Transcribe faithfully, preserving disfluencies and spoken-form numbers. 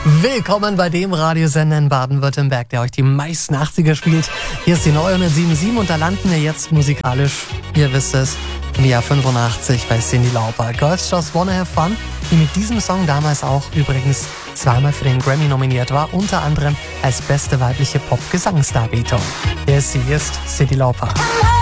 Willkommen bei dem Radiosender in Baden-Württemberg, der euch die meisten achtziger spielt. Hier ist die neunhundertsieben Komma sieben und da landen wir jetzt musikalisch, ihr wisst es, im Jahr fünfundachtzig bei Cyndi Lauper. Girls Just Wanna Have Fun, die mit diesem Song damals auch übrigens zweimal für den Grammy nominiert war, unter anderem als beste weibliche Pop-Gesangsdarbietung. Hier ist sie, ist Cyndi Lauper.